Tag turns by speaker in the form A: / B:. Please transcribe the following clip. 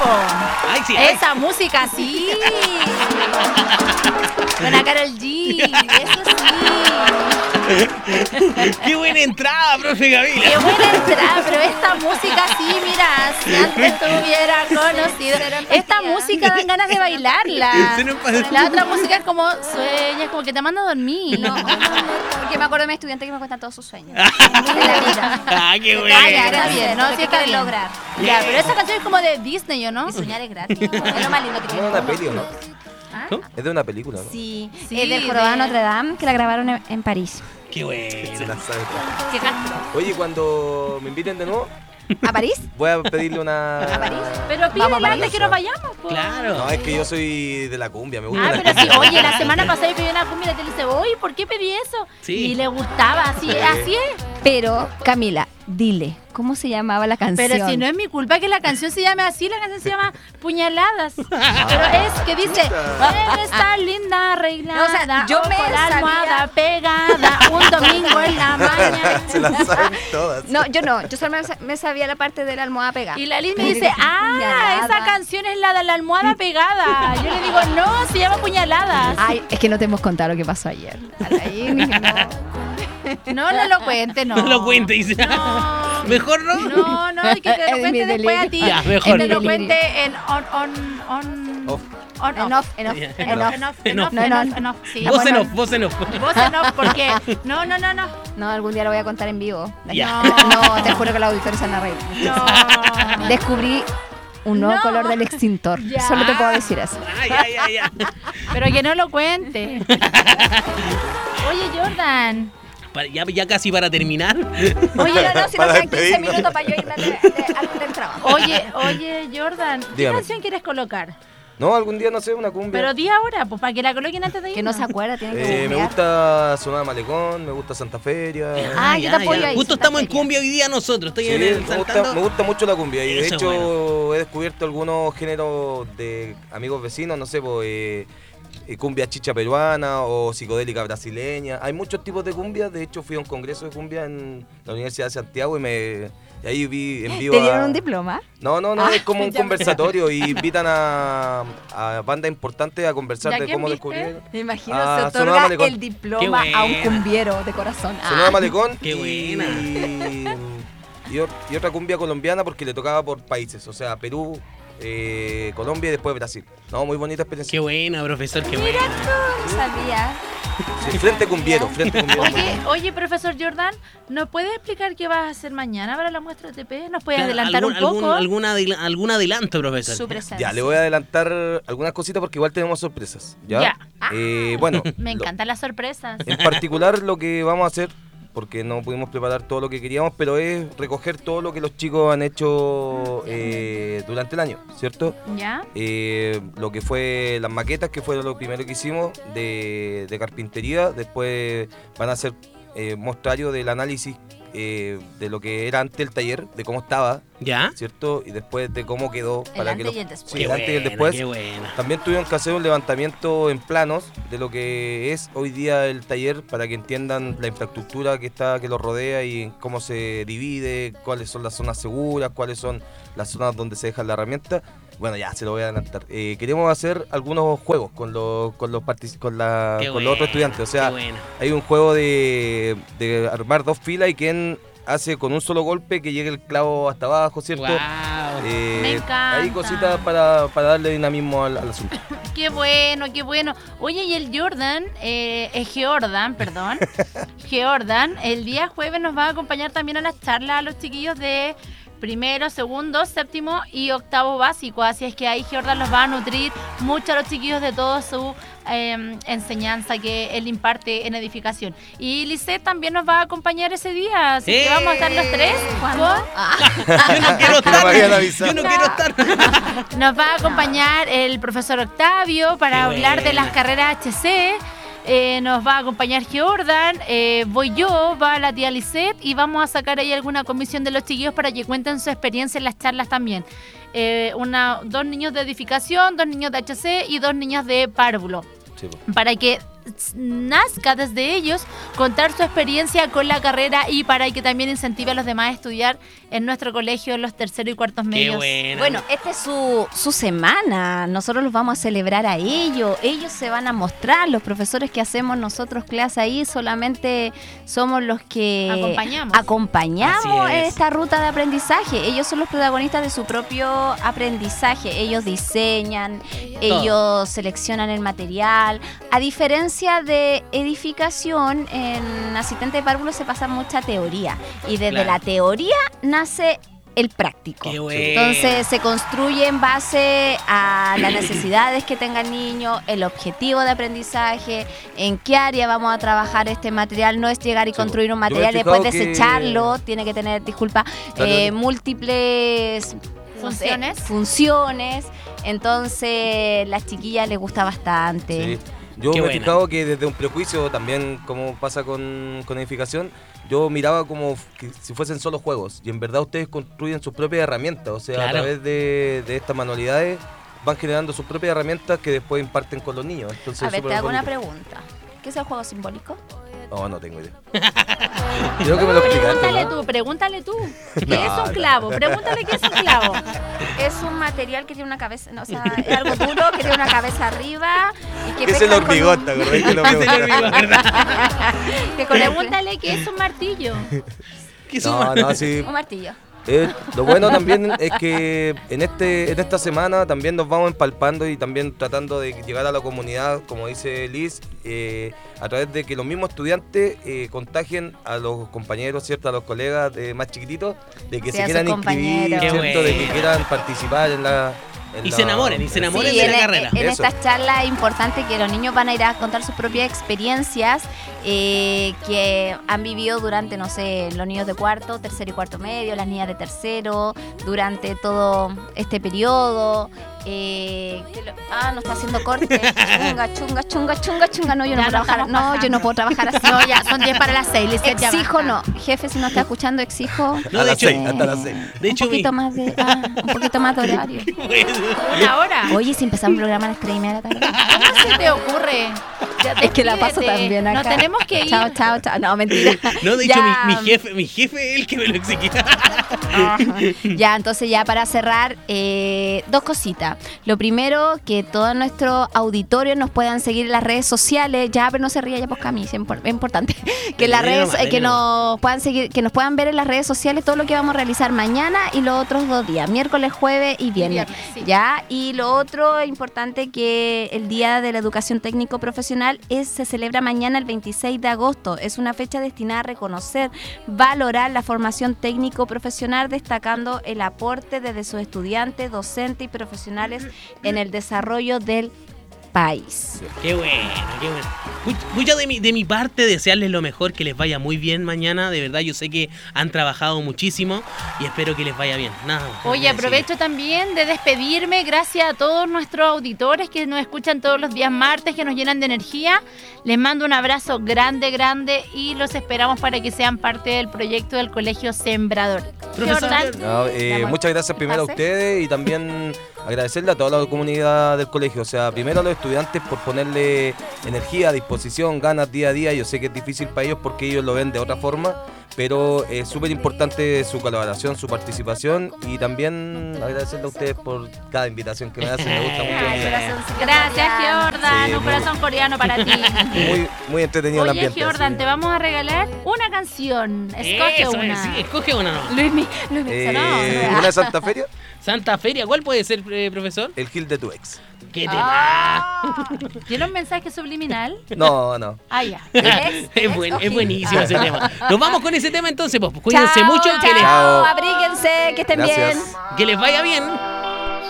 A: Ay, sí,
B: Esa música, sí. Con la Karol G, eso sí.
A: ¡Qué buena entrada, profe Gabriela!
B: Qué buena entrada, pero esta música sí, mira, si antes tuviera conocido. Esta música dan ganas de bailarla.
A: Se nos pasó.
B: La otra música es como sueñas, como que te manda a dormir.
C: No, porque me acuerdo de mi estudiante que me cuentan todos sus sueños.
B: En la vida.
A: ¡Ah, qué bueno!
B: Ah, ya, está bien, ¿no?
C: Lo
B: Sí,
C: que
B: está
C: quieren
B: bien.
C: lograr.
B: Ya, pero esa canción es como de Disney, ¿o no?
C: Y soñar es gratis. Es lo más lindo que
D: No,
C: tiene.
D: una peli, ¿o no?
C: ¿Ah?
A: ¿No?
D: Es de una película, ¿no?
C: Sí,
B: Sí,
C: es del Jorobado
B: de-
C: Notre Dame, que la grabaron en París.
A: ¡Qué
D: Se
A: bueno!
D: la sabe toda.
B: Qué castro.
D: Oye, cuando me inviten de nuevo,
C: ¿A París?
D: voy a pedirle una...
C: ¿A París?
B: Pero
C: Vamos
B: pídele
C: a
B: antes
C: París.
B: que nos vayamos, po.
A: Claro.
D: No, es que yo soy de la cumbia, me gusta
B: Ah,
D: la
B: pero sí,
D: cumbia.
B: oye, la semana pasada yo pedí una cumbia y la tele dice, oye, ¿por qué pedí eso?
A: Sí.
B: Y le gustaba, así,
D: Sí.
B: así es.
C: Pero, Camila, dile, ¿cómo se llamaba la canción?
B: Pero si no es mi culpa que la canción se llame así, la canción se llama Puñaladas. Pero es que dice, está linda, arreglada,
C: No, o sea, yo me
B: ojo, la
C: sabía-
B: almohada pegada, un domingo en la mañana.
D: Se la saben todas.
C: No, yo no, yo solo me sabía la parte de la almohada pegada.
B: Y la Liz me dice, esa
C: Puñalada.
B: canción es la de la almohada pegada. Yo le digo, no, se llama Puñaladas.
C: Ay, es que no te hemos contado lo que pasó ayer. Alain, no.
B: No lo cuente, no.
A: No lo cuente, dice.
B: No.
A: Mejor no.
B: No, que te
C: Es
B: lo
C: mi
B: cuente después a ti.
C: delirio.
A: Ya, mejor.
B: Que te
C: Es mi
B: lo cuente
C: delirio.
B: en on
D: Off.
B: on
C: En
B: off.
C: off, en off,
A: Ya.
C: en off.
B: En off, sí.
A: Vos en off, vos en off.
B: Vos en off, porque no.
C: No, algún día lo voy a contar en vivo.
A: Ya.
C: No, te juro que los auditores se van a reír.
B: No.
C: Descubrí un nuevo
B: No.
C: color del extintor.
B: Ya.
C: Solo te puedo decir eso.
A: Ay.
B: Pero que no lo cuente. Oye, Jordan.
A: Ya casi para terminar.
C: Oye, no, si no
D: Para
C: sean 15
D: despedirnos.
C: minutos para yo irme del trabajo.
B: Oye, Jordan, ¿qué
D: Dígame.
B: canción quieres colocar?
D: No, algún día, no sé, una cumbia.
B: Pero di ahora, pues para que la coloquen antes de ir.
C: Que no se acuerda, tiene que
D: Me
C: googlear.
D: gusta Sonada Malecón, me gusta Santa Feria.
C: Ah, yo te apoyo ahí,
A: Justo
C: Santa
A: estamos en
C: Feria.
A: cumbia hoy día nosotros. Estoy
D: Sí,
A: en el
D: me
A: saltando.
D: gusta mucho la cumbia y de
A: Eso es
D: hecho he descubierto algunos géneros de amigos vecinos, no sé, pues, cumbia chicha peruana o psicodélica brasileña. Hay muchos tipos de cumbia, de hecho fui a un congreso de cumbia en la Universidad de Santiago y ahí vi en vivo
C: ¿Te dieron
D: a-
C: un diploma?
D: No, es como un
C: ya me-
D: conversatorio y invitan a bandas importantes a conversar
B: ¿Ya
D: de
B: quién
D: cómo
B: viste?
D: descubrieron.
C: Me imagino,
D: Ah,
C: se
D: Sonora
C: otorga
D: Malecón.
C: el
A: Qué
C: diploma a un
A: buena.
C: cumbiero de corazón.
D: Sonora Malecón
A: qué buena.
D: y otra cumbia colombiana porque le tocaba por países, o sea, Perú, Colombia y después Brasil. No, muy bonita
A: Qué
D: experiencia.
A: buena, profesor, qué buena.
C: No sabía.
D: Sí, frente cumbiero.
B: Oye, profesor Jordan, ¿nos puedes explicar qué vas a hacer mañana para la muestra TP? ¿Nos puedes adelantar un poco?
A: Algún adelanto, profesor.
C: Su presencia.
D: Ya, le voy a adelantar algunas cositas porque igual tenemos sorpresas. Ya.
B: Ya.
D: Bueno,
B: Me encantan las sorpresas.
D: en particular lo que vamos a hacer, porque no pudimos preparar todo lo que queríamos, pero es recoger todo lo que los chicos han hecho durante el año, ¿cierto?
B: ¿Ya?
D: Lo que fue las maquetas, que fue lo primero que hicimos de carpintería. Después van a hacer mostrario del análisis de lo que era antes el taller, de cómo estaba,
A: ¿Ya?
D: ¿cierto? Y después de cómo quedó.
C: El antes y el después.
D: Sí, el antes y el después.
A: Qué buena.
D: También tuvieron que hacer un levantamiento en planos de lo que es hoy día el taller para que entiendan la infraestructura que los rodea y cómo se divide, cuáles son las zonas seguras, cuáles son las zonas donde se deja la herramienta. Bueno, ya se lo voy a adelantar. Queremos hacer algunos juegos con los otros estudiantes. O sea,
A: qué buena.
D: hay un juego de armar dos filas y quien hace con un solo golpe que llegue el clavo hasta abajo, ¿cierto?
A: Wow.
B: Me encanta.
D: Hay cositas para darle dinamismo al asunto.
B: Qué bueno, qué bueno. Oye, y el Jordan, Geordan, perdón. Geordan, el día jueves nos va a acompañar también a las charlas a los chiquillos de primero, segundo, séptimo y octavo básico. Así es que ahí Jordan los va a nutrir mucho a los chiquillos de toda su enseñanza que él imparte en edificación. Y Lisette también nos va a acompañar ese día. Así que vamos a estar los tres.
A: Yo no quiero
D: Que no me habían
A: estar.
D: avisado.
A: Yo no quiero estar.
B: Nos va a acompañar el profesor Octavio para
A: Qué
B: hablar de
A: buena.
B: las carreras HC. Nos va a acompañar Jordan, voy yo, va la tía Lisette y vamos a sacar ahí alguna comisión de los chiquillos para que cuenten su experiencia en las charlas también. Dos niños de edificación, 2 niños de HC y 2 niños de párvulo.
D: Sí, po.
B: Para que nazca desde ellos contar su experiencia con la carrera y para que también incentive a los demás a estudiar en nuestro colegio en los terceros y cuartos
A: Qué
B: medios.
A: buena.
C: Bueno, esta es su semana. Nosotros los vamos a celebrar a ellos. Ellos se van a mostrar. Los profesores que hacemos nosotros clase ahí solamente somos los que acompañamos
A: Así es.
C: esta ruta de aprendizaje. Ellos son los protagonistas de su propio aprendizaje. Ellos diseñan, ellos seleccionan el material. A diferencia de edificación, en asistente de párvulo se pasa mucha teoría. Y desde
A: Claro.
C: la teoría nace el práctico.
A: Qué bueno.
C: Entonces se construye en base a las necesidades que tenga el niño, el objetivo de aprendizaje, en qué área vamos a trabajar este material. No es llegar y
D: Sí,
C: construir un
D: yo me he
C: material y después
D: fijado que-
C: desecharlo. Tiene que tener,
D: Claro.
C: múltiples funciones. Entonces las chiquillas les gusta bastante.
D: Sí. Yo
A: Qué
D: me he
A: buena.
D: fijado que desde un prejuicio también, como pasa con edificación, yo miraba como que si fuesen solo juegos. Y en verdad ustedes construyen sus propias herramientas. O sea,
A: Claro.
D: a través de estas manualidades van generando sus propias herramientas que después imparten con los niños. Entonces,
C: A ver,
D: súper
C: te hago una
D: bonito.
C: pregunta. ¿Qué es el juego simbólico?
D: No, no tengo idea. Creo que me lo explicaste, ¿no?
B: Pregúntale tú. ¿Qué
D: No,
B: es un
D: no.
B: clavo? Pregúntale qué es un clavo.
C: Es un material que tiene una cabeza, no, o sea, es algo duro que tiene una cabeza arriba y que
D: Es el
C: pescan con
D: hormigón,
C: un-
D: ¿te acordás que lo
A: Se le
D: pregunté?
A: olvidó, ¿verdad?
C: que con
B: Pregúntale qué es un martillo.
A: ¿Qué
D: No, no, sí.
C: un martillo.
D: Lo bueno también es que en esta semana también nos vamos empalpando y también tratando de llegar a la comunidad, como dice Liz, a través de que los mismos estudiantes contagien a los compañeros, ¿cierto? A los colegas más chiquititos, de que
C: Sí,
D: se
C: a sus
D: quieran inscribir,
C: compañeros.
D: ¿cierto?
A: Qué
D: De que
A: bueno.
D: quieran participar en la...
A: Y se enamoren
C: Sí,
A: de
C: en,
A: la carrera.
C: en
D: Eso.
C: estas charlas es importante que los niños van a ir a contar sus propias experiencias que han vivido durante, no sé, los niños de cuarto, tercero y cuarto medio, las niñas de tercero, durante todo este periodo. No está haciendo corte. Chunga. No, yo no
B: Ya
C: puedo trabajar.
B: estamos
C: No, yo no puedo trabajar así.
B: No, ya, son 10 para las 6. Lisette, ya
C: Exijo,
B: basta.
C: no. Jefe, si no está escuchando, exijo.
A: No,
D: a
A: de
D: las
A: hecho-
D: 6, hasta las 6.
A: De hecho,
C: un poquito más de horario.
B: Una hora.
C: Oye, si empezamos el programa a las 3:30 de la tarde.
B: ¿Cómo se te ocurre? Ya,
C: Es que la paso
B: despídete.
C: también acá.
B: Nos tenemos que ir.
C: Chao. No, mentira.
A: No, de hecho,
C: Ya.
A: mi jefe es el que me lo exigía.
C: Ya, entonces ya para cerrar, dos cositas. Lo primero, que todo nuestro auditorio nos puedan seguir en las redes sociales. Ya, pero no se ría ya por Cami, es importante. Que las
A: Dele
C: redes,
A: nomás,
C: que
A: dele
C: nos puedan seguir, que nos puedan ver en las redes sociales todo lo que vamos a realizar mañana y los otros 2 días, miércoles, jueves y viernes.
B: Sí.
C: Ya, y lo otro importante que el Día de la Educación Técnico Profesional se celebra mañana el 26 de agosto. Es una fecha destinada a reconocer, valorar la formación técnico profesional, destacando el aporte desde sus estudiantes, docentes y profesionales en el desarrollo del país.
A: Qué bueno, qué bueno. Mucha de mi parte, desearles lo mejor, que les vaya muy bien mañana. De verdad, yo sé que han trabajado muchísimo y espero que les vaya bien. Nada más.
B: Oye, aprovecho también de despedirme. Gracias a todos nuestros auditores que nos escuchan todos los días martes, que nos llenan de energía. Les mando un abrazo grande y los esperamos para que sean parte del proyecto del Colegio Sembrador.
A: Profesor.
B: Jordan,
D: No, muchas gracias primero a
C: ¿Pase?
D: ustedes y también agradecerle a toda la comunidad del colegio. O sea, primero a los estudiantes por ponerle energía, disposición, ganas día a día. Yo sé que es difícil para ellos porque ellos lo ven de otra forma, pero es súper importante su colaboración, su participación y también agradecerle a ustedes por cada invitación que me hacen. Me gusta mucho.
C: Ay, corazoncito
B: gracias,
C: coreano.
B: Jordan.
D: Sí,
B: Un
D: muy-
B: corazón coreano para ti.
D: Muy entretenido el
B: Oye,
D: ambiente.
B: Jordan,
D: así.
B: te vamos a regalar una canción. Escoge
A: Eso
B: una.
A: es, sí, escoge una, no.
C: Luismi,
D: ¿Una Santa Feria?
A: Santa Feria, ¿cuál puede ser, profesor?
D: El Gil de tu ex.
A: ¿Qué tema?
B: ¿Tiene un mensaje subliminal?
D: No, no.
B: Ah, ya.
A: Es buenísimo ese tema. Nos vamos con ese tema entonces, pues. Cuídense
C: Chao,
A: mucho,
C: chao,
D: Chao.
C: abríguense, que estén
D: Gracias.
C: bien.
A: que les vaya bien.